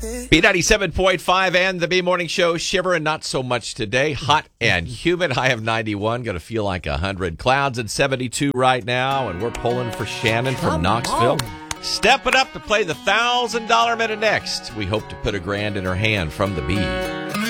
B97.5 and the B Morning Show. Shivering, not so much today. Hot and humid. High of 91. Going to feel like 100. Clouds at 72 right now. And we're pulling for Shannon from Knoxville. Stepping up to play the $1,000 minute next. We hope to put $1,000 in her hand from the B.